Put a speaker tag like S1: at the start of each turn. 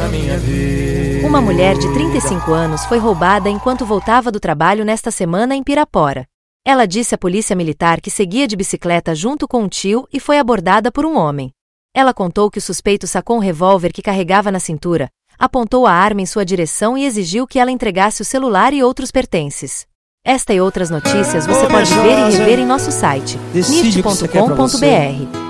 S1: minha vida.
S2: Uma mulher de 35 anos foi roubada enquanto voltava do trabalho nesta semana em Pirapora. Ela disse à polícia militar que seguia de bicicleta junto com um tio e foi abordada por um homem. Ela contou que o suspeito sacou um revólver que carregava na cintura, apontou a arma em sua direção e exigiu que ela entregasse o celular e outros pertences. Esta e outras notícias você pode ver e rever em nosso site, nit.com.br.